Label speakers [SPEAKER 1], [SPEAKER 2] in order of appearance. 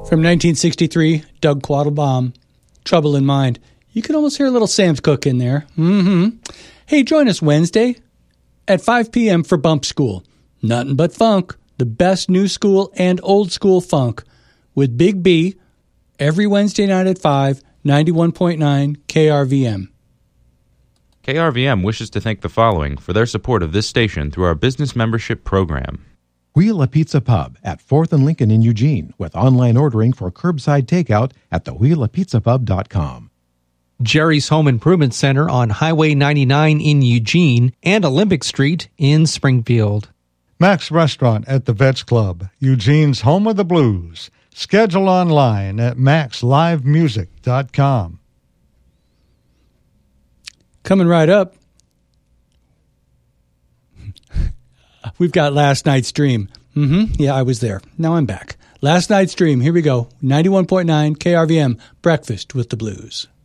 [SPEAKER 1] From 1963, Doug Quattlebaum, Trouble in Mind. You can almost hear a little Sam's Cook in there. Hey, join us Wednesday at 5 p.m. for Bump School. Nothing but funk, the best new school and old school funk with Big B every Wednesday night at 5, 91.9 KRVM.
[SPEAKER 2] KRVM wishes to thank the following for their support of this station through our business membership program.
[SPEAKER 3] Wheel a Pizza Pub at 4th and Lincoln in Eugene with online ordering for curbside takeout at thewheelapizzapub.com.
[SPEAKER 4] Jerry's Home Improvement Center on Highway 99 in Eugene and Olympic Street in Springfield.
[SPEAKER 5] Max Restaurant at the Vets Club, Eugene's home of the blues. Schedule online at maxlivemusic.com.
[SPEAKER 1] Coming right up, we've got Last Night's Dream. Yeah, I was there. Now I'm back. Last Night's Dream. Here we go. 91.9 KRVM. Breakfast with the Blues.